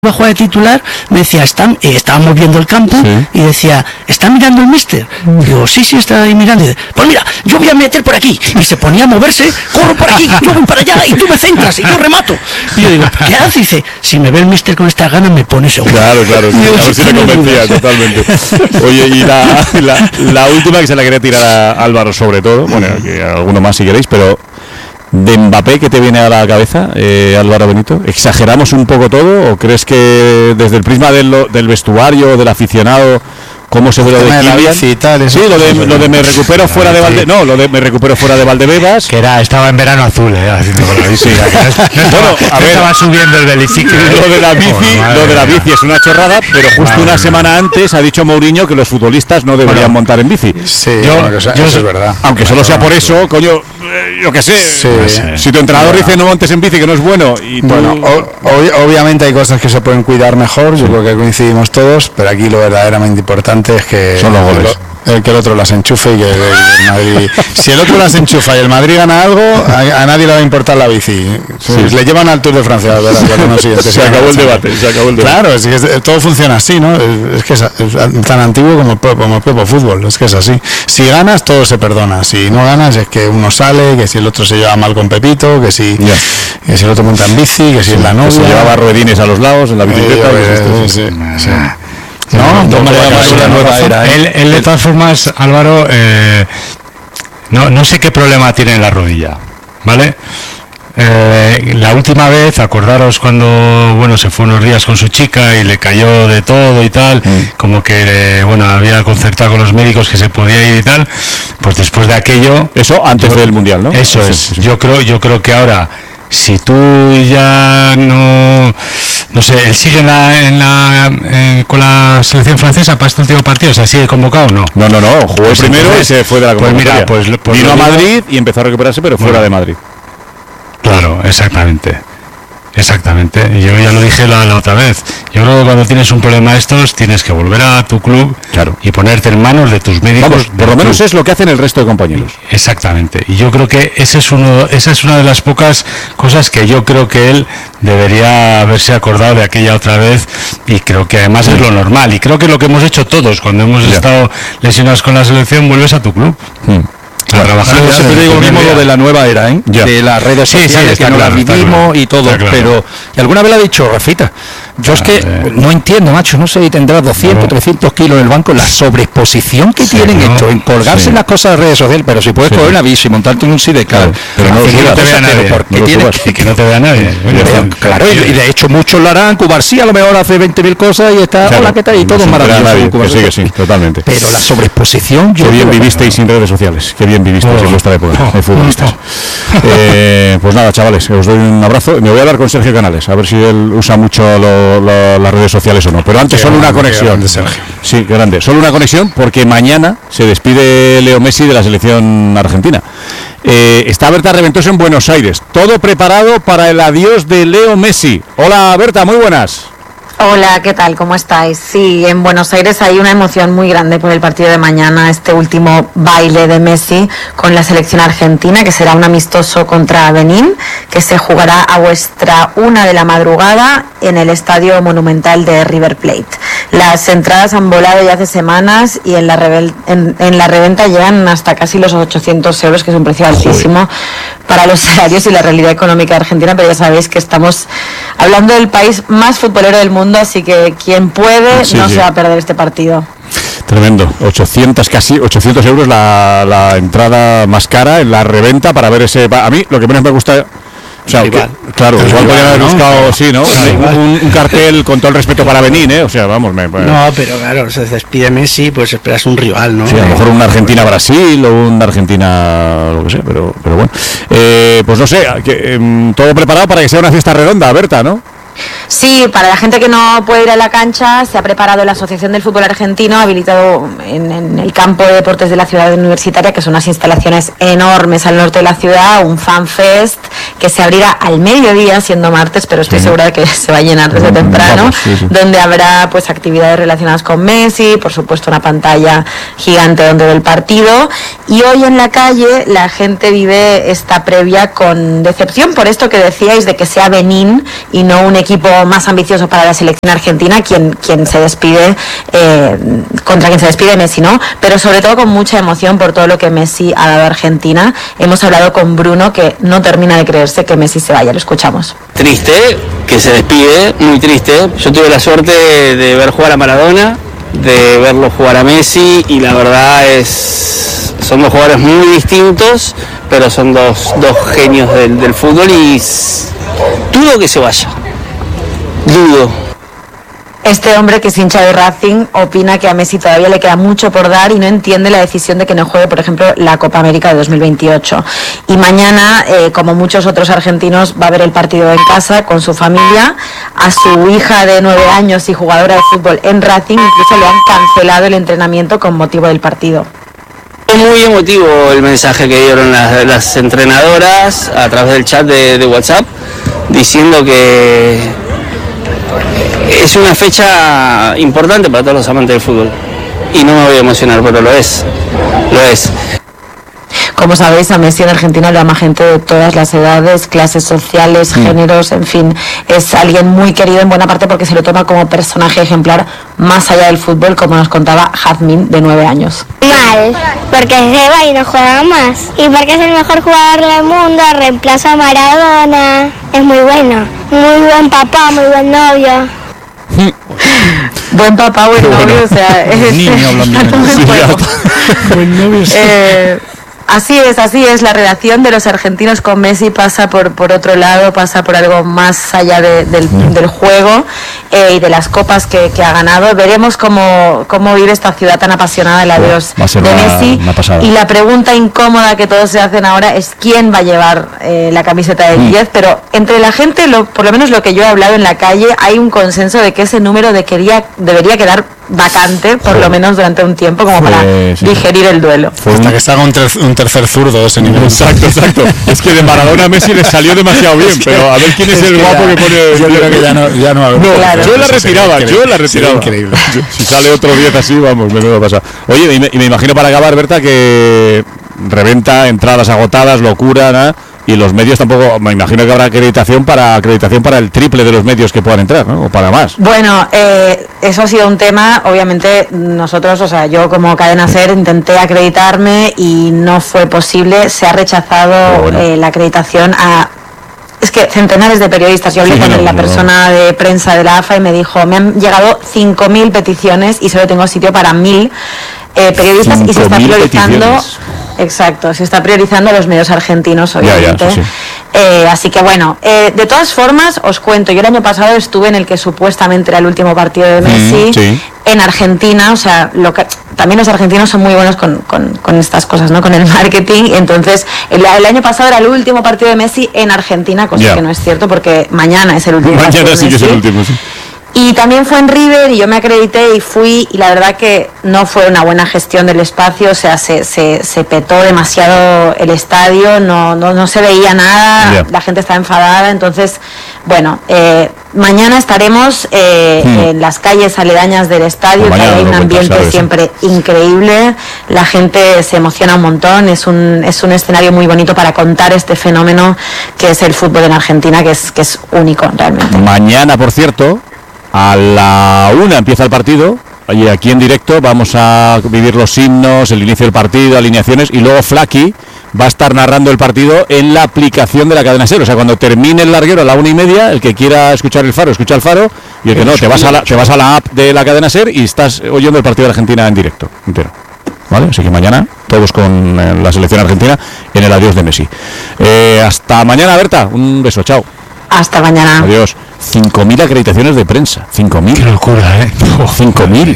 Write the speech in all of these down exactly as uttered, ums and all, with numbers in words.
iba a jugar de titular, me decía, están, eh, estábamos viendo el campo, sí. y decía, ¿está mirando el míster? Digo, sí, sí, está ahí mirando. Y dice, pues mira, yo voy a meter por aquí. Y se ponía a moverse, corro por aquí, yo voy para allá, y tú me centras, y yo remato. Y yo digo, ¿qué haces? Y dice, si me ve el míster con estas ganas, me pone seguro. Claro, claro, sí, digo, a ver si te convencía totalmente. Oye, y la, la, la última que se la quería tirar a Álvaro sobre todo, bueno, que alguno más si queréis, pero de Mbappé, ¿qué te viene a la cabeza, eh, Álvaro Benito? ¿Exageramos un poco todo o crees que desde el prisma del, del vestuario, del aficionado, cómo se ve lo de Kylian? Sí, lo de, lo de me recupero fuera de Valde, no, lo de me recupero fuera de Valdebebas, que era, estaba en verano azul, eh, haciendo con la bici. No, bueno, a ver, estaba subiendo el biciclo. Lo de la bici, oh, lo de la bici es una chorrada, pero justo madre una semana antes ha dicho Mourinho que los futbolistas no deberían bueno, montar en bici. Sí, yo, bueno, eso, yo, eso es verdad. Aunque solo sea por eso, coño, eh, yo qué sé. Sí, sí. Si tu entrenador dice no montes en bici que no es bueno y tú... bueno, o, ob, obviamente hay cosas que se pueden cuidar mejor, yo creo que coincidimos todos, pero aquí lo verdaderamente importante es que son los goles. El que el otro las enchufe y que el, el Madrid, si el otro las enchufa y el Madrid gana algo, a, a nadie le va a importar la bici. Sí. Pues le llevan al Tour de Francia, ¿verdad? No, sí, se, se acabó el debate, se acabó el debate. Claro, es que todo funciona así, ¿no? Es, es que es, es tan antiguo como el, como el propio fútbol, es que es así. Si ganas, todo se perdona. Si no ganas, es que uno sale, que si el otro se lleva mal con Pepito, que si, yeah. que si el otro monta en bici, que si sí, es la novia. Se llevaba ruedines a los lados en la bicicleta. Eh, pues sí, sí, sí. No, no, no, la nueva era, ¿eh? él, él de todas formas, Álvaro, eh, no, no sé qué problema tiene en la rodilla, ¿vale? Eh, la última vez, acordaros cuando, bueno, se fue unos días con su chica y le cayó de todo y tal, mm. como que, eh, bueno, había concertado con los médicos que se podía ir y tal, pues después de aquello... Eso antes yo, del Mundial, ¿no? Eso sí, es, sí, sí. yo creo, yo creo que ahora... Si tú ya no, no sé, él sigue en la, en la, eh, con la selección francesa para este último partido, o sea, ¿sigue convocado o no? No, no, no, jugó pues primero entonces, y se fue de la convocatoria. Pues mira, pues, pues vino a Madrid y empezó a recuperarse, pero fuera bueno, de Madrid. Claro, exactamente. Exactamente, yo ya lo dije la, la otra vez. Yo creo que cuando tienes un problema de estos tienes que volver a tu club, claro, y ponerte en manos de tus médicos. Vamos, por lo menos club. Es lo que hacen el resto de compañeros. Exactamente, y yo creo que ese es uno, esa es una de las pocas cosas que yo creo que él debería haberse acordado de aquella otra vez, y creo que además sí. es lo normal, y creo que es lo que hemos hecho todos cuando hemos ya. estado lesionados con la selección, vuelves a tu club. Sí. A trabajar. Sí, siempre digo lo mismo lo de la nueva era, ¿eh? Ya. De las redes sociales, sí, sí, que no claro, las vivimos claro, y todo, claro. Pero y alguna vez lo ha dicho Rafita. Yo es que eh. no entiendo, macho, no sé si tendrás doscientos, no. trescientos kilos en el banco, la sobreexposición que sí, tienen no. esto, en colgarse sí. en las cosas de redes sociales, pero si puedes sí. coger una bici y montarte en un sidecar, claro. pero no, que no te vea nadie, ¿por qué tienes que, que no te vea nadie? Claro, y de hecho muchos lo harán, Cubar sí, a lo mejor hace veinte mil cosas y está, hola, ¿qué tal? Y todo maravilloso. Sí, que sí, totalmente. Pero la sobreexposición... Qué bien vivisteis sin redes sociales, qué bien vivisteis en vuestra época de futbolistas. Pues nada, chavales, os doy un abrazo. Me voy a hablar con Sergio Canales, a ver si él usa mucho las redes sociales o no, pero antes solo una conexión. Sí, grande, solo una conexión porque mañana se despide Leo Messi de la selección argentina. Eh, está Berta Reventoso en Buenos Aires, todo preparado para el adiós de Leo Messi. Hola Berta, muy buenas. Hola, ¿qué tal? ¿Cómo estáis? Sí, en Buenos Aires hay una emoción muy grande por el partido de mañana, este último baile de Messi con la selección argentina, que será un amistoso contra Benín, que se jugará a vuestra una de la madrugada en el Estadio Monumental de River Plate. Las entradas han volado ya hace semanas y en la, revel- en, en la reventa llegan hasta casi los ochocientos euros, que es un precio altísimo para los salarios y la realidad económica de Argentina, pero ya sabéis que estamos hablando del país más futbolero del mundo, así que quien puede sí, no sí. se va a perder este partido. Tremendo, ochocientos, casi ochocientos euros la, la entrada más cara en la reventa para ver ese... A mí lo que menos me gusta... O sea, que, claro, es igual podrían haber buscado, ¿no? Sí, ¿no? Claro, un, un cartel con todo el respeto para Benín, ¿eh? O sea, vamos... Me, me... No, pero claro, se despide Messi, pues esperas un rival, ¿no? Sí, a lo mejor un Argentina-Brasil o un Argentina... lo que sea, pero, pero bueno. Eh, pues no sé, que, eh, todo preparado para que sea una fiesta redonda, Berta, ¿no? Sí, para la gente que no puede ir a la cancha, se ha preparado la Asociación del Fútbol Argentino, habilitado en, en el campo de deportes de la ciudad universitaria, que son unas instalaciones enormes al norte de la ciudad, un fan fest que se abrirá al mediodía, siendo martes, pero estoy sí. segura de que se va a llenar desde temprano, Vamos, sí, sí. donde habrá pues actividades relacionadas con Messi, por supuesto una pantalla gigante donde ve el partido, y hoy en la calle la gente vive esta previa con decepción por esto que decíais de que sea Benín y no un equipo más ambicioso para la selección argentina quien, quien se despide eh, contra quien se despide Messi, ¿no? Pero sobre todo con mucha emoción por todo lo que Messi ha dado a Argentina. Hemos hablado con Bruno, que no termina de creerse que Messi se vaya. Lo escuchamos. Triste que se despide, muy triste. Yo tuve la suerte de, de ver jugar a Maradona, de verlo jugar a Messi, y la verdad es son dos jugadores muy distintos, pero son dos, dos genios del, del fútbol, y dudo que se vaya. Dudo. Este hombre, que es hincha de Racing, opina que a Messi todavía le queda mucho por dar y no entiende la decisión de que no juegue, por ejemplo, la Copa América de dos mil veintiocho. Y mañana, eh, como muchos otros argentinos, va a ver el partido en casa con su familia. A su hija de nueve años y jugadora de fútbol en Racing incluso le han cancelado el entrenamiento con motivo del partido. Es muy emotivo el mensaje que dieron las, las entrenadoras a través del chat de, de WhatsApp, diciendo que es una fecha importante para todos los amantes del fútbol. Y no me voy a emocionar, pero lo es, lo es. Como sabéis, a Messi en Argentina lo ama gente de todas las edades, clases sociales, mm. géneros, en fin. Es alguien muy querido en buena parte porque se lo toma como personaje ejemplar más allá del fútbol, como nos contaba Jazmín, de nueve años. Mal, porque se va y no juega más. Y porque es el mejor jugador del mundo, reemplaza a Maradona. Es muy bueno, muy buen papá, muy buen novio. Buen papá, buen novio, bueno. O sea, es niño hablando sí, bueno. Buen novio. Eh, así es, así es. La relación de los argentinos con Messi pasa por por otro lado, pasa por algo más allá de, del, mm. del juego eh, y de las copas que, que ha ganado. Veremos cómo, cómo vive esta ciudad tan apasionada el adiós de una, Messi. Una y la pregunta incómoda que todos se hacen ahora es quién va a llevar eh, la camiseta del mm. diez, pero entre la gente, lo, por lo menos lo que yo he hablado en la calle, hay un consenso de que ese número de quería, debería quedar vacante, por fue, lo menos durante un tiempo, como fue, para sí. digerir el duelo. Fue hasta un... que se haga un, ter un tercer zurdo ese nivel. Exacto, exacto. Es que de Maradona a Messi le salió demasiado bien, pero a ver quién es, es el que guapo ya, que pone... Yo creo que ya no... Ya no, no claro. Yo la retiraba, yo la retiraba. Increíble. Yo, si sale otro diez así, vamos, me va a pasar. Oye, y me, y me imagino para acabar, Berta, que reventa, entradas agotadas, locura, ¿no? Y los medios tampoco, me imagino que habrá acreditación para acreditación para el triple de los medios que puedan entrar, ¿no? O para más. Bueno, eh, eso ha sido un tema, obviamente nosotros, o sea, yo como Cadena SER intenté acreditarme y no fue posible, se ha rechazado bueno. eh, la acreditación a... Es que centenares de periodistas, yo hablé sí, con no, la no. persona de prensa de la A F A y me dijo, me han llegado cinco mil peticiones y solo tengo sitio para mil eh, periodistas y se está priorizando... Peticiones. Exacto, se está priorizando a los medios argentinos, obviamente. Ya, ya, sí, sí. Eh, así que bueno, eh, de todas formas, os cuento, yo el año pasado estuve en el que supuestamente era el último partido de Messi, mm, sí. en Argentina, o sea, lo que, también los argentinos son muy buenos con, con, con estas cosas, ¿no? Con el marketing, entonces el, el año pasado era el último partido de Messi en Argentina, cosa yeah. que no es cierto, porque mañana es el último mañana partido de sí Messi. Que es el último, sí. Y también fue en River y yo me acredité y fui, y la verdad que no fue una buena gestión del espacio, o sea, se, se, se petó demasiado el estadio, no, no, no se veía nada, yeah. la gente estaba enfadada, entonces, bueno, eh, mañana estaremos eh, hmm. en las calles aledañas del estadio, que hay un ambiente cuenta, siempre increíble, la gente se emociona un montón, es un, es un escenario muy bonito para contar este fenómeno que es el fútbol en Argentina, que es, que es único realmente. Mañana, por cierto, a la una empieza el partido y aquí en directo vamos a vivir los himnos, el inicio del partido, alineaciones, y luego Flaky va a estar narrando el partido en la aplicación de la Cadena SER. O sea, cuando termine el larguero a la una y media, el que quiera escuchar el Faro, escucha el Faro, y el que no, te vas a la, te vas a la app de la Cadena SER y estás oyendo el partido de Argentina en directo, entero. ¿Vale? Así que mañana todos con eh, la selección argentina en el adiós de Messi. Eh, hasta mañana, Berta. Un beso, chao. Hasta mañana. Adiós. cinco mil acreditaciones de prensa. cinco mil. Qué locura, ¿eh? cinco mil.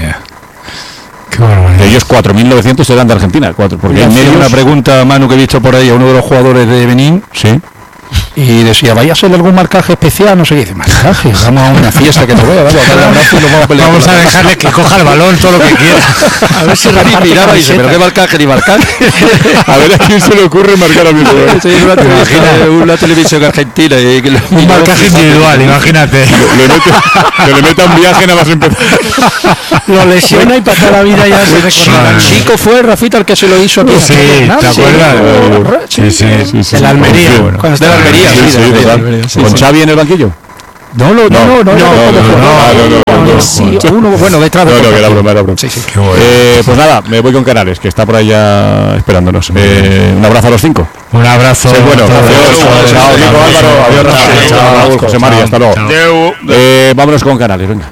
Qué barbaridad. De ellos cuatro mil novecientos serán de Argentina. cuatro, porque en medio una pregunta, Manu, que he visto por ahí a uno de los jugadores de Benín. Sí. y decía, ¿vaya a ser algún marcaje especial? No sé, y dice, marcaje, vamos a una fiesta que te vea, vamos a darle abrazo y lo vamos a pelear. Vamos a dejarle que coja el balón todo lo que quiera. A ver si reparte. Miraba y dice, pero qué marcaje ni marcaje. A ver a quién se le ocurre marcar a mí. Una, televisión, una televisión argentina. Y que un marcaje individual, imagínate. Le mete, que le meta un viaje nada más empezar. Lo lesiona y para toda la vida ya se recordará. Chico fue Rafita el que se lo hizo aquí. Sí, ¿te acuerdas? Sí, sí, sí. De la Almería. De la Almería, sí. ¿Con Xavi en el banquillo? No, no, no, no, no, no, uno, bueno, detrás de no, no, que era broma, era broma. Sí, sí. Eh, pues nada, me voy con Canales, que está por ahí ya esperándonos. Eh, un abrazo a los cinco. Un abrazo. Sí, bueno, adiós. Chao, Nico, Álvaro. Adiós, Rafa. Chao, José María, hasta luego. Eh, vámonos con Canales, venga.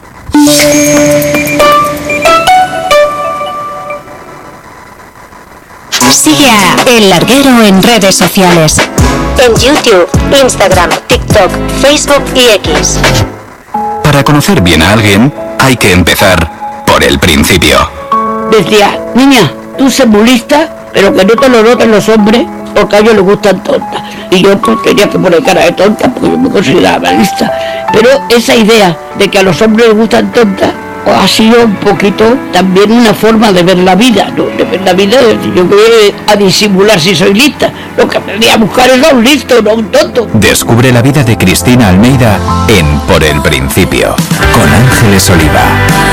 Sigue a El Larguero en redes sociales. En YouTube, Instagram, TikTok, Facebook y X. Para conocer bien a alguien, hay que empezar por el principio. Decía, niña, tú sé muy lista, pero que no te lo noten los hombres, porque a ellos les gustan tontas. Y yo pues tenía que poner cara de tonta, porque yo me consideraba lista. Pero esa idea de que a los hombres les gustan tontas, ha sido un poquito también una forma de ver la vida, ¿no? De ver la vida, yo voy a disimular si soy lista. Lo que aprendí a buscar es a un listo, no un tonto. Descubre la vida de Cristina Almeida en Por el Principio, con Ángeles Oliva.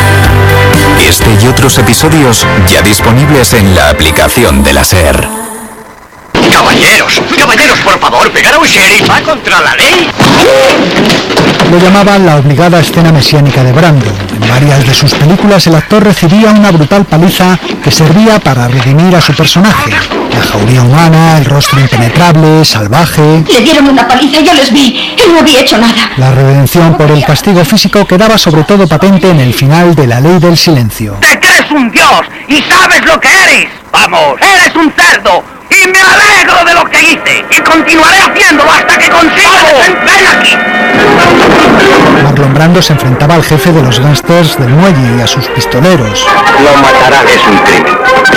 Este y otros episodios ya disponibles en la aplicación de la SER. Caballeros, caballeros, por favor, pegar a un sheriff va contra la ley. Lo llamaban la obligada escena mesiánica de Brando. En varias de sus películas el actor recibía una brutal paliza que servía para redimir a su personaje. La jauría humana, el rostro impenetrable, salvaje. Le dieron una paliza, yo les vi. Él no había hecho nada. La redención por el castigo físico quedaba sobre todo patente en el final de La Ley del Silencio. ¡Te crees un dios y sabes lo que eres! ¡Vamos, eres un cerdo! ¡Y me alegro de lo que hice! ¡Y continuaré haciéndolo hasta que consiga desempeñar aquí! Marlon Brando se enfrentaba al jefe de los gángsters del muelle y a sus pistoleros. Lo matarán, es un crimen.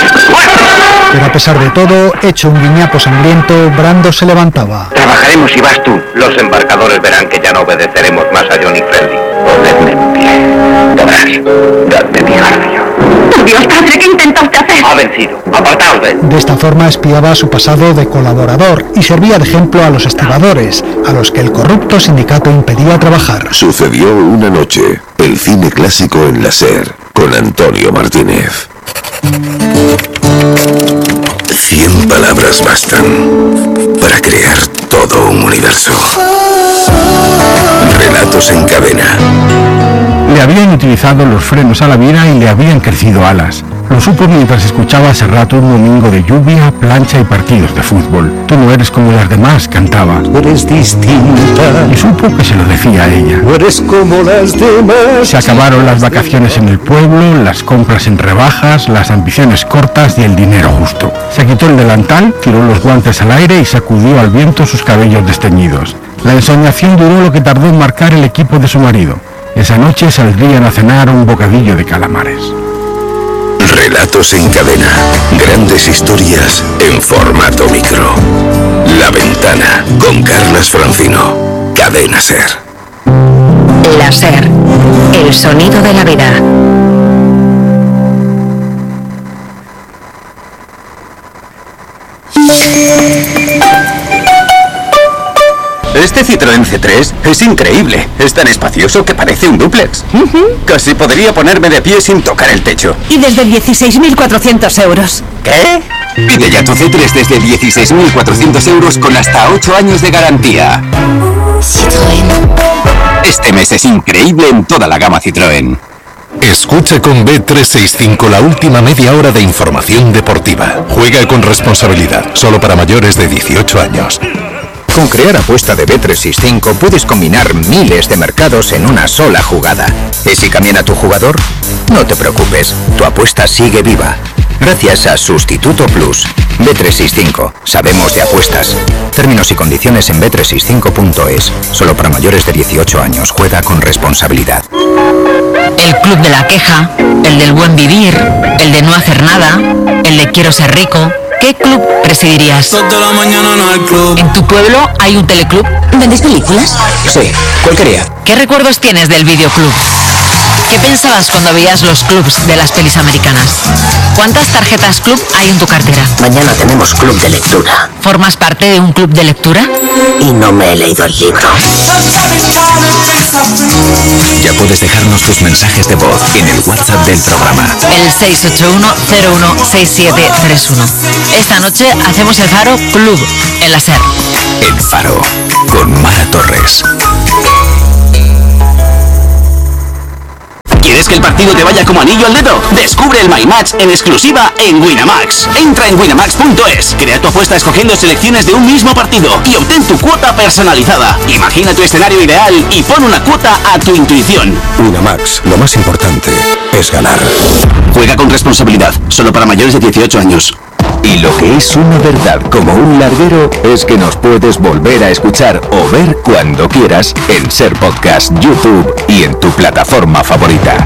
Pero a pesar de todo, hecho un guiñapo sangriento, Brando se levantaba. Trabajaremos y vas tú. Los embarcadores verán que ya no obedeceremos más a Johnny Friendly. Ponedme en pie. Podrás. Dadme mi garfio. ¡Por Dios, padre! ¿Qué intentaste hacer? Ha vencido. Apartaos de él. De esta forma espiaba su pasado de colaborador y servía de ejemplo a los estibadores, a los que el corrupto sindicato impedía trabajar. Sucedió una noche. El cine clásico en la SER, con Antonio Martínez. Cien palabras bastan para crear todo un universo. Relatos en cadena. Le habían utilizado los frenos a la vida y le habían crecido alas. Lo supo mientras escuchaba a Serrat un domingo de lluvia, plancha y partidos de fútbol. Tú no eres como las demás, cantaba. Eres distinta. Y supo que se lo decía a ella. No eres como las demás. Se acabaron las vacaciones en el pueblo, las compras en rebajas, las ambiciones cortas y el dinero justo. Se quitó el delantal, tiró los guantes al aire y sacudió al viento sus cabellos desteñidos. La ensoñación duró lo que tardó en marcar el equipo de su marido. Esa noche saldrían a cenar un bocadillo de calamares. Relatos en cadena. Grandes historias en formato micro. La Ventana, con Carlas Francino. Cadena SER. La SER. El sonido de la vida. Este Citroën C tres es increíble. Es tan espacioso que parece un dúplex. Uh-huh. Casi podría ponerme de pie sin tocar el techo. Y desde dieciséis mil cuatrocientos euros. ¿Qué? Pide ya tu C tres desde dieciséis mil cuatrocientos euros con hasta ocho años de garantía. Citroën. Este mes es increíble en toda la gama Citroën. Escucha con B trescientos sesenta y cinco la última media hora de información deportiva. Juega con responsabilidad. Solo para mayores de dieciocho años. Con Crear Apuesta de B trescientos sesenta y cinco puedes combinar miles de mercados en una sola jugada. ¿Y si cambian a tu jugador? No te preocupes, tu apuesta sigue viva. Gracias a Sustituto Plus. B trescientos sesenta y cinco. Sabemos de apuestas. Términos y condiciones en B trescientos sesenta y cinco punto es. Solo para mayores de dieciocho años. Juega con responsabilidad. El club de la queja, el del buen vivir, el de no hacer nada, el de quiero ser rico. ¿qué club presidirías? ¿En tu pueblo hay un teleclub? ¿Vendéis películas? Sí, ¿cuál quería? ¿Qué recuerdos tienes del videoclub? ¿Qué pensabas cuando veías los clubs de las pelis americanas? ¿Cuántas tarjetas club hay en tu cartera? Mañana tenemos club de lectura. ¿Formas parte de un club de lectura? Y no me he leído el libro. Ya puedes dejarnos tus mensajes de voz en el WhatsApp del programa. El seis ocho uno cero uno seis siete tres uno. Esta noche hacemos el Faro Club en la SER. El Faro, con Mara Torres. ¿Quieres que el partido te vaya como anillo al dedo? Descubre el My Match en exclusiva en Winamax. Entra en winamax punto es, crea tu apuesta escogiendo selecciones de un mismo partido y obtén tu cuota personalizada. Imagina tu escenario ideal y pon una cuota a tu intuición. Winamax, lo más importante es ganar. Juega con responsabilidad, solo para mayores de dieciocho años. Y lo que es una verdad como un larguero es que nos puedes volver a escuchar o ver cuando quieras en SER Podcast, YouTube y en tu plataforma favorita.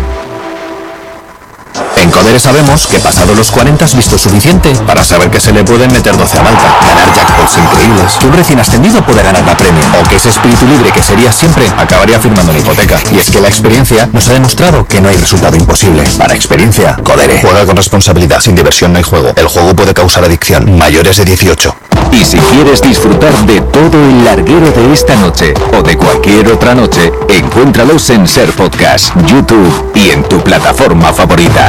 En Codere sabemos que pasado los cuarenta has visto suficiente para saber que se le pueden meter doce a Malta, ganar jackpots increíbles, que un recién ascendido puede ganar la Premium, o que ese espíritu libre que sería siempre acabaría firmando la hipoteca. Y es que la experiencia nos ha demostrado que no hay resultado imposible. Para experiencia, Codere. Juega con responsabilidad, sin diversión no hay juego. El juego puede causar adicción. Mayores de dieciocho. Y si quieres disfrutar de todo el larguero de esta noche o de cualquier otra noche, encuéntralos en SER Podcast, YouTube y en tu plataforma favorita.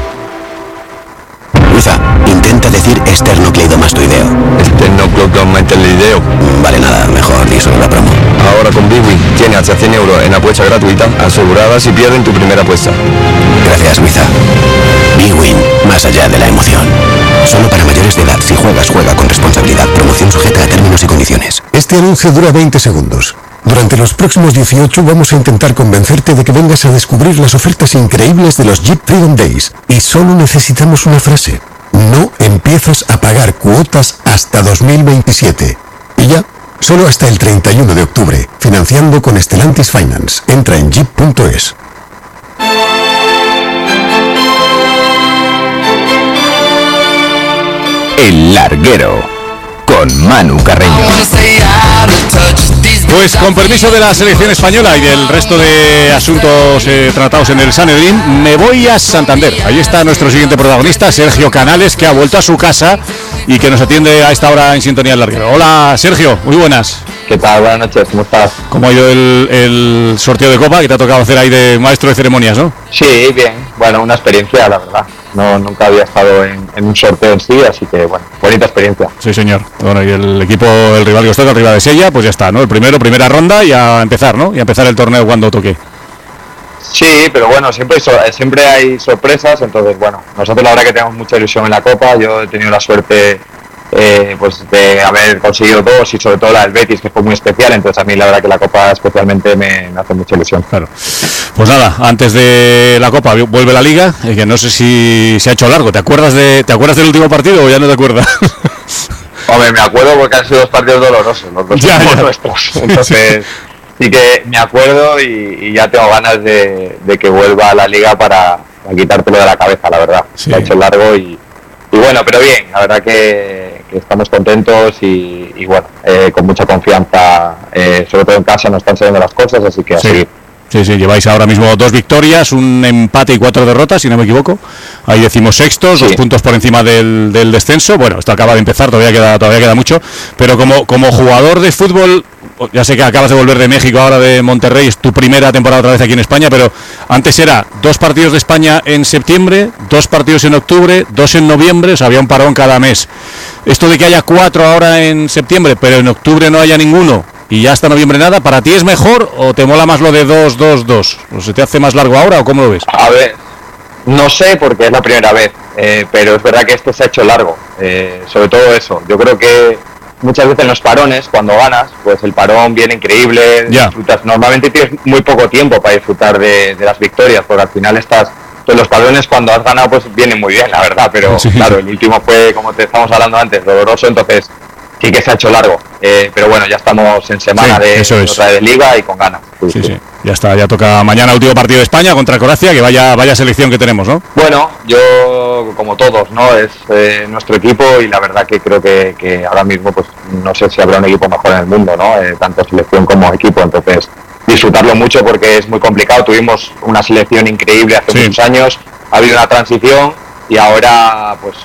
Luisa, intenta decir esternocleidomastoideo. Esternocleidomastoideo. Vale, nada, mejor ni solo la promo. Ahora con Biwi tiene hasta cien euros en apuesta gratuita asegurada si pierden tu primera apuesta. Gracias, Luisa. Biwin, más allá de la emoción. Solo para mayores de edad. Si juegas, juega con responsabilidad. Promoción sujeta a términos y condiciones. Este anuncio dura veinte segundos. Durante los próximos dieciocho vamos a intentar convencerte de que vengas a descubrir las ofertas increíbles de los Jeep Freedom Days. Y solo necesitamos una frase. No empiezas a pagar cuotas hasta dos mil veintisiete. Y ya, solo hasta el treinta y uno de octubre. Financiando con Stellantis Finance. Entra en jeep punto es. El larguero con Manu Carreño. Pues con permiso de la selección española y del resto de asuntos eh, tratados en el Sanedrín, me voy a Santander. Ahí está nuestro siguiente protagonista, Sergio Canales, que ha vuelto a su casa y que nos atiende a esta hora en sintonía del larguero. Hola, Sergio, muy buenas. ¿Qué tal? Buenas noches, ¿cómo estás? ¿Cómo ha ido el, el sorteo de Copa que te ha tocado hacer ahí de maestro de ceremonias, no? Sí, bien. Bueno, una experiencia, la verdad. No, nunca había estado en, en un sorteo en sí, así que, bueno, bonita experiencia. Sí, señor. Bueno, y el equipo, el rival que os toca, el rival de Sella, pues ya está, ¿no? El primero, primera ronda y a empezar, ¿no? Y a empezar el torneo cuando toque. Sí, pero bueno, siempre hay, siempre hay sorpresas, entonces, bueno, nosotros la verdad que tenemos mucha ilusión en la Copa. Yo he tenido la suerte eh, pues de haber conseguido dos y sobre todo la del Betis, que fue muy especial, entonces a mí la verdad que la Copa especialmente me, me hace mucha ilusión. Claro. Pues nada, antes de la Copa vuelve la Liga, eh, que no sé si se ha hecho largo. ¿Te acuerdas de te acuerdas del último partido o ya no te acuerdas? Hombre, me acuerdo porque han sido dos partidos dolorosos, los dos ya, ya. nuestros, entonces sí. sí que me acuerdo y, y ya tengo ganas de, de que vuelva a la Liga para, para quitártelo de la cabeza, la verdad. Sí. Se ha hecho largo y, y bueno, pero bien, la verdad que, que estamos contentos y, y bueno, eh, con mucha confianza, eh, sobre todo en casa nos están saliendo las cosas, así que sí. así. Sí, sí, lleváis ahora mismo dos victorias, un empate y cuatro derrotas, si no me equivoco. Ahí decimos sextos, sí. Dos puntos por encima del, del descenso. Bueno, esto acaba de empezar, todavía queda todavía queda mucho. Pero como, como jugador de fútbol, ya sé que acabas de volver de México, ahora de Monterrey, es tu primera temporada otra vez aquí en España, pero antes era dos partidos de España en septiembre, dos partidos en octubre, dos en noviembre, o sea, había un parón cada mes. Esto de que haya cuatro ahora en septiembre, pero en octubre no haya ninguno, y ya hasta noviembre nada, ¿para ti es mejor o te mola más lo de dos, dos, dos? ¿O se te hace más largo ahora o cómo lo ves? A ver, no sé porque es la primera vez, eh, pero es verdad que este se ha hecho largo, eh, sobre todo eso. Yo creo que muchas veces en los parones, cuando ganas, pues el parón viene increíble, yeah. disfrutas. Normalmente tienes muy poco tiempo para disfrutar de, de las victorias, porque al final estás... Pues los parones cuando has ganado pues vienen muy bien, la verdad, pero sí. Claro, el último fue, como te estábamos hablando antes, doloroso, entonces sí que se ha hecho largo, eh, pero bueno, ya estamos en semana sí, de otra de Liga y con ganas. Sí, sí, sí, ya está, ya toca mañana último partido de España contra Croacia, que vaya vaya selección que tenemos, ¿no? Bueno, yo como todos, ¿no? Es eh, nuestro equipo y la verdad que creo que, que ahora mismo pues no sé si habrá un equipo mejor en el mundo, ¿no? Eh, tanto selección como equipo, entonces disfrutarlo mucho porque es muy complicado. Tuvimos una selección increíble hace sí. muchos años, ha habido una transición y ahora pues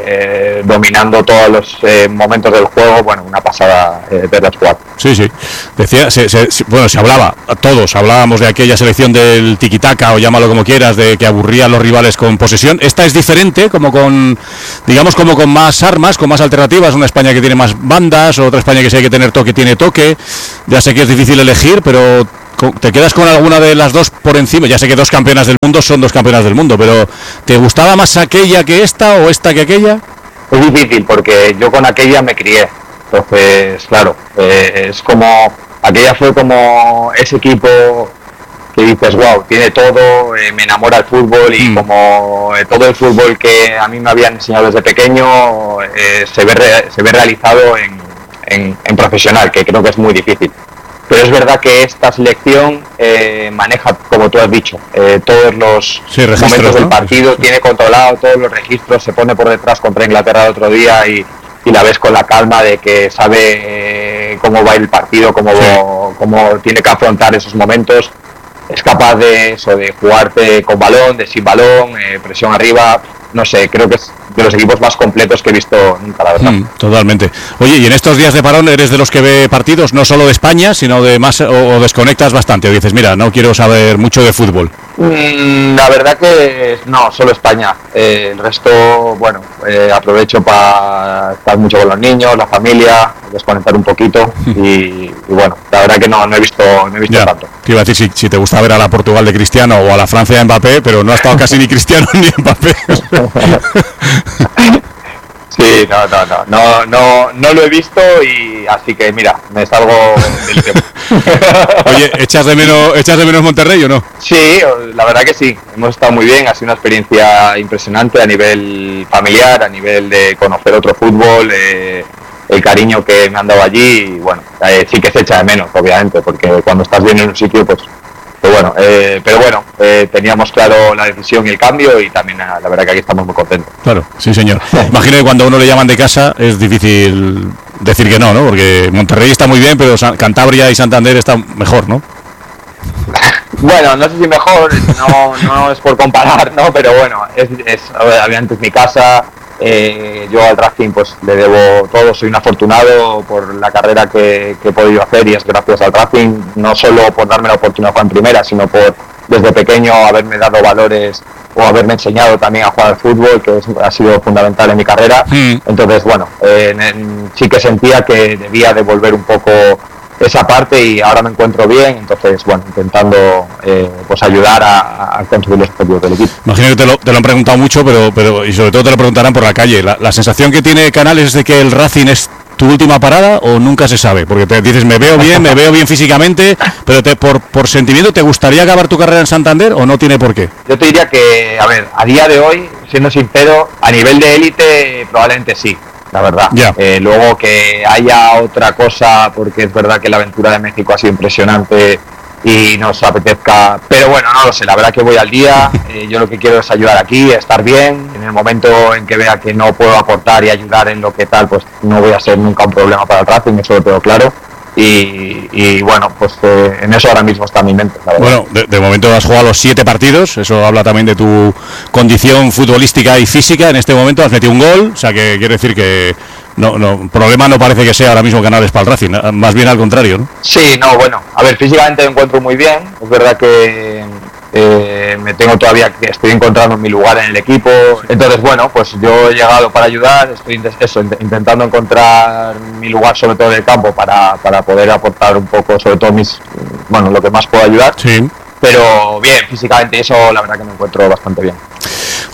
eh, dominando todos los eh, momentos del juego, bueno, una pasada eh, de las cuatro. Sí, sí, decía, se, se, bueno, se hablaba, todos hablábamos de aquella selección del tiki-taka o llámalo como quieras, de que aburría a los rivales con posesión. Esta es diferente, como con, digamos, como con más armas, con más alternativas, una España que tiene más bandas, otra España que si hay que tener toque, tiene toque. Ya sé que es difícil elegir, pero ¿te quedas con alguna de las dos por encima? Ya sé que dos campeonas del mundo son dos campeonas del mundo, pero ¿te gustaba más aquella que esta o esta que aquella? Es difícil porque yo con aquella me crié, entonces claro, eh, es como, aquella fue como ese equipo que dices, wow, tiene todo, eh, me enamora el fútbol y mm. como eh, todo el fútbol que a mí me habían enseñado desde pequeño eh, se ve re, se ve realizado en, en, en profesional, que creo que es muy difícil. Pero es verdad que esta selección eh, maneja, como tú has dicho, eh, todos los sí, momentos del ¿no? partido, tiene controlado todos los registros, se pone por detrás contra Inglaterra el otro día y, y la ves con la calma de que sabe eh, cómo va el partido, cómo, sí. cómo tiene que afrontar esos momentos. Es capaz de eso, de jugarte con balón, de sin balón, eh, presión arriba. No sé, creo que es de los equipos más completos que he visto nunca, la verdad. Mm, totalmente. Oye, y en estos días de parón eres de los que ve partidos no solo de España, sino de más, o, o desconectas bastante, o dices, mira, no quiero saber mucho de fútbol. Mm, la verdad que no, solo España. Eh, el resto, bueno, eh, aprovecho para estar mucho con los niños, la familia, desconectar un poquito y, y bueno, la verdad que no, no he visto, no he visto ya, tanto. Te iba a decir si, si te gusta ver a la Portugal de Cristiano o a la Francia de Mbappé, pero no ha estado casi ni Cristiano ni Mbappé. Sí, no, no, no, no, no, no lo he visto y así que mira, me salgo del tema. Oye, ¿echas de menos, echas de menos Monterrey o no? Sí, la verdad que sí, hemos estado muy bien, ha sido una experiencia impresionante a nivel familiar, a nivel de conocer otro fútbol, eh, el cariño que me han dado allí y bueno, eh, sí que se echa de menos, obviamente, porque cuando estás bien en un sitio, pues Pero bueno, eh, pero bueno eh, teníamos claro la decisión y el cambio y también la verdad que aquí estamos muy contentos. Claro, sí señor. Imagino que cuando a uno le llaman de casa es difícil decir que no, ¿no? Porque Monterrey está muy bien, pero Cantabria y Santander están mejor, ¿no? Bueno, no sé si mejor, no, no es por comparar, ¿no? Pero bueno, es, es obviamente es mi casa. Eh, yo al Racing pues le debo todo, soy un afortunado por la carrera que, que he podido hacer y es gracias al Racing, no solo por darme la oportunidad de jugar en primera, sino por desde pequeño haberme dado valores o haberme enseñado también a jugar al fútbol, que es, ha sido fundamental en mi carrera. Mm. Entonces bueno, eh, en, en, sí que sentía que debía devolver un poco esa parte y ahora me encuentro bien, entonces bueno, intentando eh, pues ayudar a, a conseguir los objetivos del equipo. Imagino que te lo, te lo han preguntado mucho, pero pero y sobre todo te lo preguntarán por la calle. La, la sensación que tiene Canales es de que el Racing es tu última parada o nunca se sabe, porque te dices me veo bien, me veo bien físicamente, pero te, por por sentimiento ¿te gustaría acabar tu carrera en Santander o no tiene por qué? Yo te diría que, a ver, a día de hoy, siendo sincero, a nivel de élite probablemente sí. La verdad, yeah. eh, luego que haya otra cosa, porque es verdad que la aventura de México ha sido impresionante y nos apetezca, pero bueno, no lo sé, la verdad que voy al día, eh, yo lo que quiero es ayudar aquí, estar bien, en el momento en que vea que no puedo aportar y ayudar en lo que tal, pues no voy a ser nunca un problema para el Racing, eso lo tengo claro. Y, y bueno, pues eh, en eso ahora mismo está mi mente, la verdad. Bueno, de, de momento has jugado los siete partidos, eso habla también de tu condición futbolística y física. En este momento has metido un gol, o sea que quiere decir que no, no, problema no parece que sea ahora mismo Canales para el Racing, más bien al contrario, ¿no? Sí, no, bueno, a ver, físicamente me encuentro muy bien, es verdad que eh, me tengo todavía, que estoy encontrando mi lugar en el equipo, entonces bueno, pues yo he llegado para ayudar, estoy eso, intentando encontrar mi lugar sobre todo en el campo para, para poder aportar un poco, sobre todo mis, bueno, lo que más puedo ayudar, sí. Pero bien, físicamente eso la verdad que me encuentro bastante bien.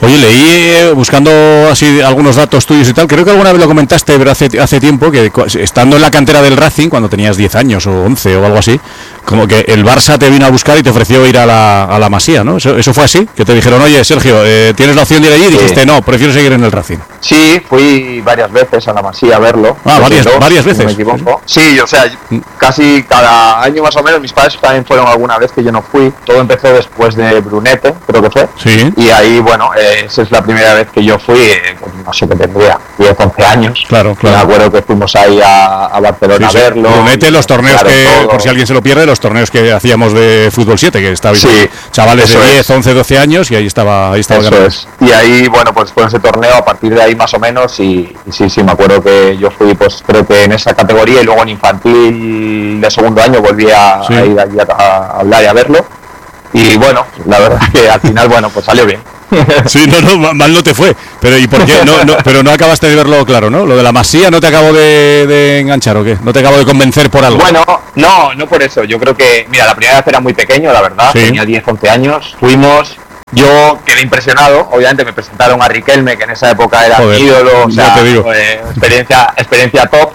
Oye, leí, eh, buscando así algunos datos tuyos y tal, creo que alguna vez lo comentaste, pero hace, hace tiempo, que estando en la cantera del Racing, cuando tenías diez años o once o algo así, como que el Barça te vino a buscar y te ofreció ir a la, a la Masía, ¿no? ¿Eso, eso fue así? Que te dijeron, oye, Sergio, eh, ¿tienes la opción de ir allí? Y dijiste, sí. No, prefiero seguir en el Racing. Sí, fui varias veces a la Masía a verlo. Ah, varias, dos, varias veces. Si no me equivoco. Sí, o sea, casi cada año más o menos, mis padres también fueron alguna vez que yo no fui. Todo empezó después de Brunete, creo que fue. Sí. Y ahí, bueno, eh, esa es la primera vez que yo fui, eh, no sé qué tendría, diez, once años. Claro, claro. Me acuerdo que fuimos ahí a, a Barcelona sí, sí. a verlo. Brunete, los torneos claro, que, todo. Por si alguien se lo pierde, los torneos que hacíamos de Fútbol siete, que estabais sí, chavales de diez, once, doce años y ahí estaba ahí estaba eso es. Y ahí, bueno, pues fue ese torneo a partir de ahí más o menos y, y sí, sí, me acuerdo que yo fui, pues creo que en esa categoría y luego en infantil de segundo año volví a, sí. a ir allí a, a hablar y a verlo. Y bueno, la verdad que al final, bueno, pues salió bien. Sí, no, no, mal no te fue. Pero ¿y por qué? No, no, pero no acabaste de verlo claro, ¿no? Lo de la Masía no te acabó de, de enganchar, ¿o qué? ¿No te acabó de convencer por algo? Bueno, no, no por eso. Yo creo que, mira, la primera vez era muy pequeño, la verdad. Sí. Tenía diez, once años. Fuimos, yo quedé impresionado. Obviamente me presentaron a Riquelme, que en esa época era mi ídolo. O sea, te digo. Eh, experiencia, experiencia top.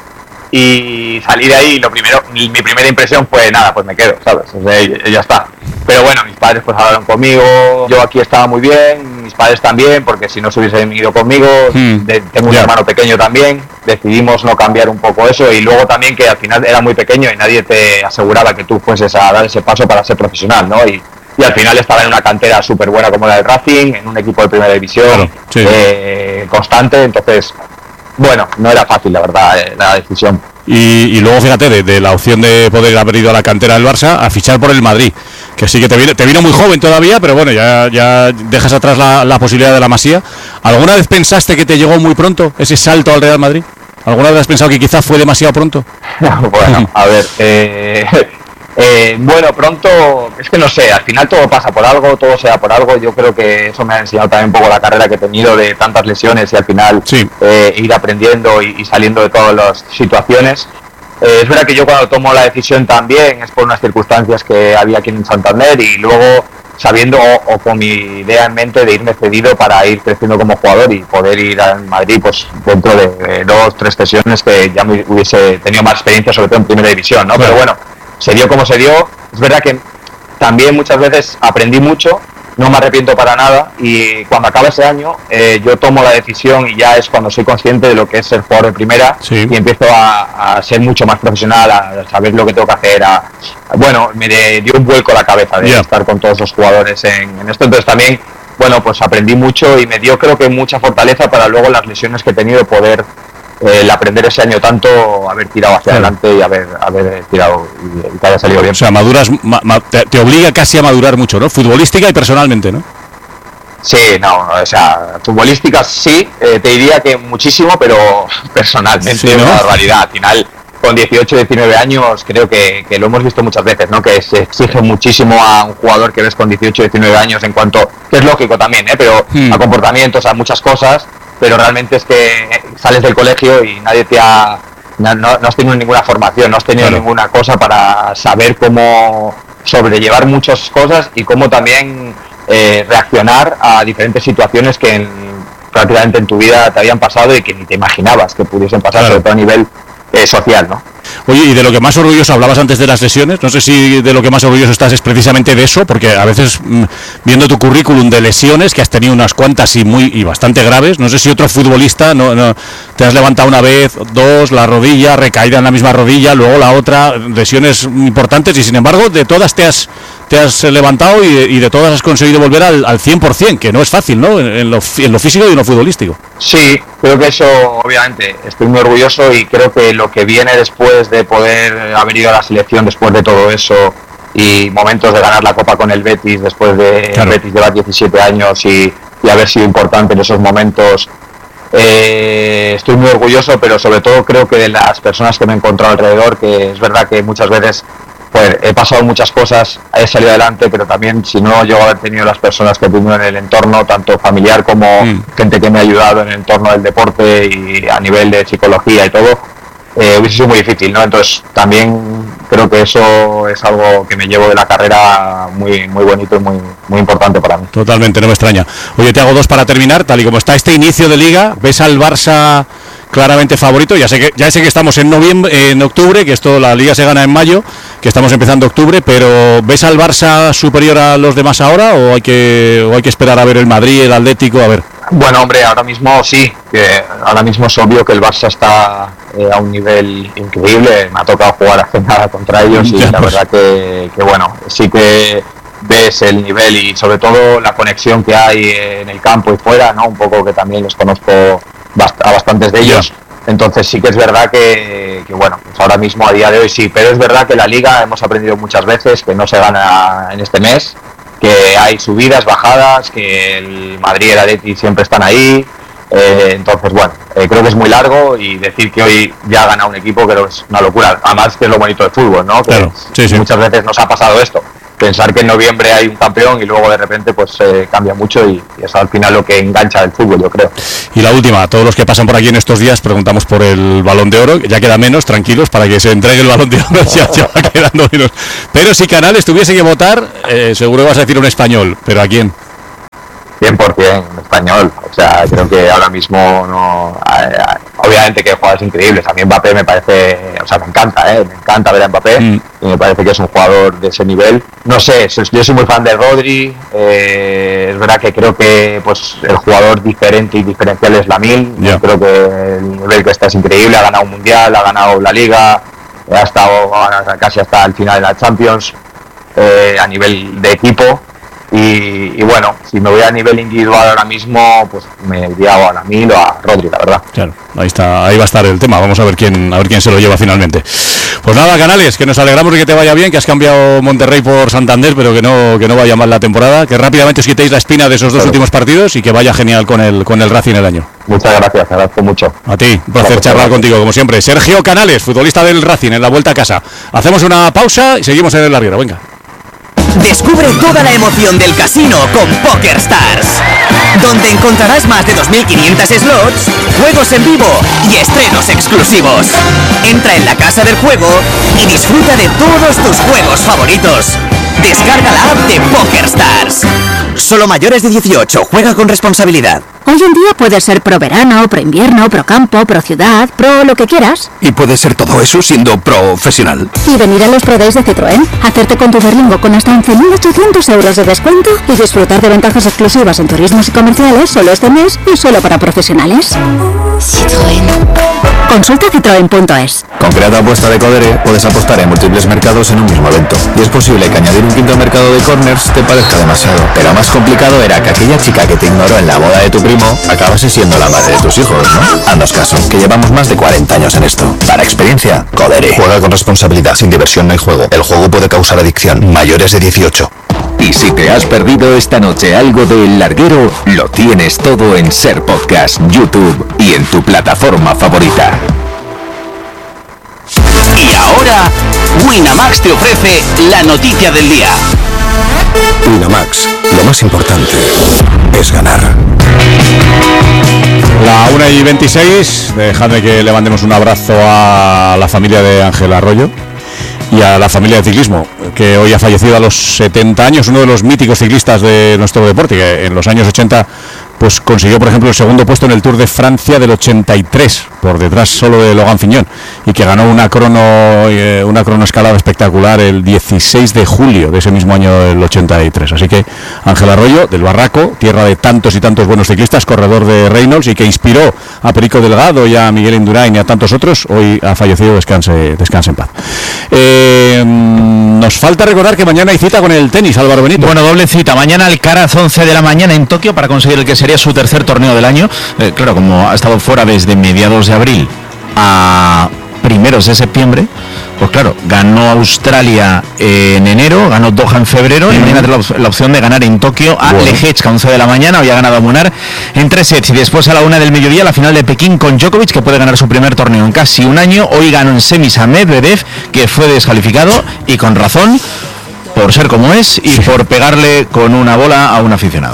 Y salí de ahí, lo primero, mi primera impresión fue, nada, pues me quedo, ¿sabes? O sea, ya está. Pero bueno, mis padres pues hablaron conmigo, yo aquí estaba muy bien, mis padres también, porque si no se hubiesen ido conmigo, hmm. de, tengo un yeah. hermano pequeño también, decidimos no cambiar un poco eso, y luego también que al final era muy pequeño y nadie te aseguraba que tú fueses a dar ese paso para ser profesional, ¿no? Y, y al final estaba en una cantera súper buena como la del Racing, en un equipo de primera división, claro, sí. eh, constante, entonces... Bueno, no era fácil, la verdad, eh, la decisión. Y, y luego, fíjate, de, de la opción de poder haber ido a la cantera del Barça a fichar por el Madrid, que sí que te vino, te vino muy joven todavía, pero bueno, ya, ya dejas atrás la, la posibilidad de la Masía. ¿Alguna vez pensaste que te llegó muy pronto ese salto al Real Madrid? ¿Alguna vez has pensado que quizás fue demasiado pronto? Bueno, a ver, eh... Eh, bueno, pronto, es que no sé, al final todo pasa por algo, todo se da por algo. Yo creo que eso me ha enseñado también un poco la carrera que he tenido de tantas lesiones y al final sí. eh, ir aprendiendo y, y saliendo de todas las situaciones. Eh, es verdad que yo cuando tomo la decisión también es por unas circunstancias que había aquí en Santander y luego sabiendo o, o con mi idea en mente de irme cedido para ir creciendo como jugador y poder ir a Madrid pues dentro de, de dos, tres sesiones que ya me hubiese tenido más experiencia, sobre todo en primera división, ¿no? Claro. Pero bueno, se dio como se dio. Es verdad que también muchas veces aprendí mucho, no me arrepiento para nada y cuando acaba ese año eh, yo tomo la decisión y ya es cuando soy consciente de lo que es ser jugador de primera sí. y empiezo a, a ser mucho más profesional, a saber lo que tengo que hacer, a, bueno, me de, dio un vuelco a la cabeza de yeah. estar con todos los jugadores en, en esto, entonces también, bueno, pues aprendí mucho y me dio creo que mucha fortaleza para luego las lesiones que he tenido poder Eh, el aprender ese año tanto, haber tirado hacia claro. adelante y haber, haber tirado y, y que haya salido bien. O sea, maduras, ma, ma, te, te obliga casi a madurar mucho, ¿no? Futbolística y personalmente, ¿no? Sí, no, o sea, futbolística sí, eh, te diría que muchísimo, pero personalmente sí, ¿no? Una barbaridad. Al final, con dieciocho, diecinueve años, creo que, que lo hemos visto muchas veces, ¿no? Que se exige muchísimo a un jugador que ves con dieciocho, diecinueve años en cuanto, que es lógico también, ¿eh? Pero hmm. a comportamientos, a muchas cosas. Pero realmente es que sales del colegio y nadie te ha... No, no has tenido ninguna formación, no has tenido claro. ninguna cosa para saber cómo sobrellevar muchas cosas y cómo también eh, reaccionar a diferentes situaciones que en, prácticamente en tu vida te habían pasado y que ni te imaginabas que pudiesen pasar, claro. sobre todo a nivel eh, social, ¿no? Oye, y de lo que más orgulloso hablabas antes de las lesiones, no sé si de lo que más orgulloso estás es precisamente de eso, porque a veces mmm, viendo tu currículum de lesiones, que has tenido unas cuantas y muy y bastante graves, no sé si otro futbolista no, no te has levantado una vez, dos, la rodilla, recaída en la misma rodilla, luego la otra, lesiones importantes y sin embargo de todas te has te has levantado y, y de todas has conseguido volver al, al cien por ciento, que no es fácil, ¿no? En, en, lo, en lo físico y en lo futbolístico. Sí, creo que eso, obviamente, estoy muy orgulloso y creo que lo que viene después de poder haber ido a la selección, después de todo eso y momentos de ganar la Copa con el Betis, después de claro. el Betis llevar diecisiete años y, y haber sido importante en esos momentos, eh, estoy muy orgulloso, pero sobre todo creo que de las personas que me he encontrado alrededor, que es verdad que muchas veces pues he pasado muchas cosas, he salido adelante, pero también si no llego a haber tenido las personas que he tenido en el entorno, tanto familiar como mm. gente que me ha ayudado en el entorno del deporte y a nivel de psicología y todo, eh, hubiese sido muy difícil, ¿no? Entonces también creo que eso es algo que me llevo de la carrera muy muy bonito y muy muy importante para mí. Totalmente, no me extraña. Oye, te hago dos para terminar, tal y como está este inicio de liga, ¿ves al Barça claramente favorito? Ya sé que ya sé que estamos en noviembre, en octubre, que esto la liga se gana en mayo, que estamos empezando octubre, pero ¿ves al Barça superior a los demás ahora o hay que o hay que esperar a ver el Madrid, el Atlético, a ver? Bueno, hombre, ahora mismo sí, que ahora mismo es obvio que el Barça está eh, a un nivel increíble. Me ha tocado jugar hace nada contra ellos y ya, la pues. verdad que, que bueno, sí que ves el nivel y sobre todo la conexión que hay en el campo y fuera, ¿no? Un poco que también los conozco bast- a bastantes de ellos. Entonces sí que es verdad que, que bueno, pues ahora mismo a día de hoy sí, pero es verdad que la liga hemos aprendido muchas veces que no se gana en este mes, que hay subidas, bajadas, que el Madrid y el Atleti siempre están ahí, eh, entonces bueno, eh, creo que es muy largo y decir que hoy ya ha ganado un equipo creo que es una locura, además que es lo bonito del fútbol, ¿no? Que claro, sí, sí. Muchas veces nos ha pasado esto, pensar que en noviembre hay un campeón y luego de repente pues eh, cambia mucho y, y es al final lo que engancha el fútbol, yo creo. Y la última, a todos los que pasan por aquí en estos días preguntamos por el Balón de Oro, ya queda menos, tranquilos, para que se entregue el Balón de Oro, ya, ya va quedando menos. Pero si Canales tuviese que votar, eh, seguro vas a decir un español, ¿pero a quién? cien por ciento en español, o sea, creo que ahora mismo no, obviamente que hay jugadores increíbles, a mí Mbappé me parece, o sea, me encanta, ¿eh? me encanta ver a Mbappé mm. y me parece que es un jugador de ese nivel. No sé, yo soy muy fan de Rodri, eh, es verdad que creo que pues el jugador diferente y diferencial es Lamine, yeah. creo que el nivel que está es increíble, ha ganado un mundial, ha ganado la Liga, ha estado casi hasta el final de la Champions, eh, a nivel de equipo. Y, y bueno, si me voy a nivel individual ahora mismo, pues me iría a Lamine o a Rodri, la verdad. Claro, ahí está, ahí va a estar el tema. Vamos a ver quién, a ver quién se lo lleva finalmente. Pues nada, Canales, que nos alegramos de que te vaya bien, que has cambiado Monterrey por Santander, pero que no, que no vaya mal la temporada, que rápidamente os quitéis la espina de esos dos claro. últimos partidos y que vaya genial con el, con el Racing el año. Muchas gracias, te agradezco mucho. A ti, un placer charlar gracias. contigo, como siempre. Sergio Canales, futbolista del Racing, en la vuelta a casa. Hacemos una pausa y seguimos en el larguero, venga. Descubre toda la emoción del casino con PokerStars, donde encontrarás más de dos mil quinientos slots, juegos en vivo y estrenos exclusivos. Entra en la casa del juego y disfruta de todos tus juegos favoritos. Descarga la app de PokerStars. Solo mayores de dieciocho, juega con responsabilidad. Hoy en día puede ser pro verano, pro invierno, pro campo, pro ciudad, pro lo que quieras. Y puede ser todo eso siendo profesional. Y venir a los Pro Days de Citroën, hacerte con tu Berlingo con hasta once mil ochocientos euros de descuento y disfrutar de ventajas exclusivas en turismos y comerciales solo este mes y solo para profesionales. Citroën. Consulta citroen punto es. Con cada apuesta de Codere puedes apostar en múltiples mercados en un mismo evento. Y es posible que añadir un quinto mercado de corners te parezca demasiado. Pero más complicado era que aquella chica que te ignoró en la boda de tu primo acabase siendo la madre de tus hijos, ¿no? Haznos caso, que llevamos más de cuarenta años en esto. Para experiencia, Codere. Juega con responsabilidad, sin diversión no hay juego. El juego puede causar adicción. Mayores de dieciocho. Y si te has perdido esta noche algo de El Larguero, lo tienes todo en Ser Podcast, YouTube y en tu plataforma favorita. Y ahora, Winamax te ofrece la noticia del día. Winamax, lo más importante es ganar. La una y veintiséis, dejadme que le mandemos un abrazo a la familia de Ángel Arroyo y a la familia de ciclismo, que hoy ha fallecido a los setenta años, uno de los míticos ciclistas de nuestro deporte, que en los años ochenta pues consiguió, por ejemplo, el segundo puesto en el Tour de Francia del ochenta y tres, por detrás solo de Logan Fignon, y que ganó una crono eh, una cronoescalada espectacular el dieciséis de julio de ese mismo año del ochenta y tres. Así que Ángel Arroyo, del Barraco, tierra de tantos y tantos buenos ciclistas, corredor de Reynolds y que inspiró a Perico Delgado y a Miguel Indurain y a tantos otros, hoy ha fallecido, descanse, descanse en paz. Eh, nos falta recordar que mañana hay cita con el tenis, Álvaro Benito. Bueno, doble cita, mañana Alcaraz, once de la mañana en Tokio, para conseguir el que sería su tercer torneo del año. Eh, claro, como ha estado fuera desde mediados de abril a primeros de septiembre, pues claro, ganó Australia en enero, ganó Doha en febrero, uh-huh. y mañana tiene la, la opción de ganar en Tokio a bueno. Lehečka, once de la mañana. Hoy ha ganado a Munar en tres sets y después a la una del mediodía la final de Pekín con Djokovic, que puede ganar su primer torneo en casi un año. Hoy ganó en semis a Medvedev, que fue descalificado y con razón, por ser como es y por pegarle con una bola a un aficionado.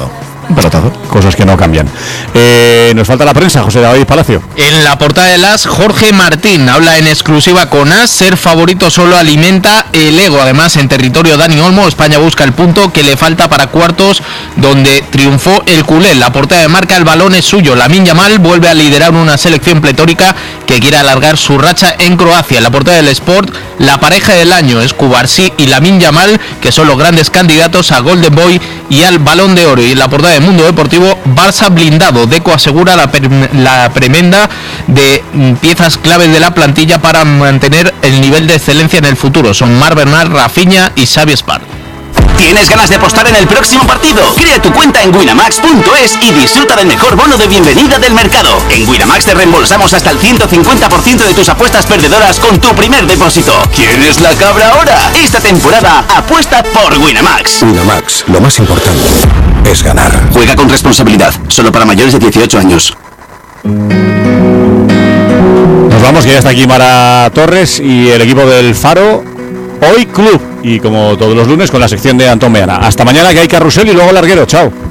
Un pelotazo. Cosas que no cambian. Eh, nos falta la prensa, José David Palacio. En la portada de As, Jorge Martín habla en exclusiva con As. Ser favorito solo alimenta el ego. Además, en territorio Dani Olmo, España busca el punto que le falta para cuartos, donde triunfó el culé. La portada de Marca, el balón es suyo. Lamine Yamal vuelve a liderar una selección pletórica que quiere alargar su racha en Croacia. En la portada del Sport, la pareja del año es Cubarsí y Lamine Yamal, que son los grandes candidatos a Golden Boy y al Balón de Oro. Y en la portada de Mundo Deportivo, Barça blindado. Deco asegura la, pre la premenda de piezas claves de la plantilla para mantener el nivel de excelencia en el futuro. Son Marc Bernat, Rafinha y Xavi Espar. ¿Tienes ganas de apostar en el próximo partido? Crea tu cuenta en winamax punto es y disfruta del mejor bono de bienvenida del mercado. En Winamax te reembolsamos hasta el ciento cincuenta por ciento de tus apuestas perdedoras con tu primer depósito. ¿Quién es la cabra ahora? Esta temporada apuesta por Winamax. Winamax, lo más importante es ganar. Juega con responsabilidad, solo para mayores de dieciocho años. Nos vamos, que ya está aquí Mara Torres y el equipo del Faro. Hoy Club, y como todos los lunes con la sección de Antón Meana. Hasta mañana, que hay carrusel y luego larguero. Chao.